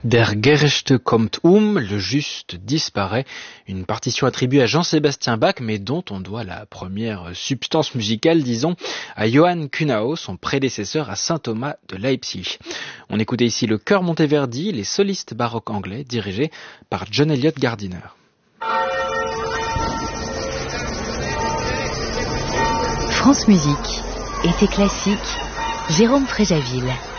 Der Gerechte kommt le juste disparaît, une partition attribuée à Jean-Sébastien Bach, mais dont on doit la première substance musicale, disons, à Johann Kuhnau, son prédécesseur à Saint-Thomas de Leipzig. On écoutait ici le chœur Monteverdi, les solistes baroques anglais, dirigés par John Eliot Gardiner. France Musique, été classique, Jérôme Fréjaville.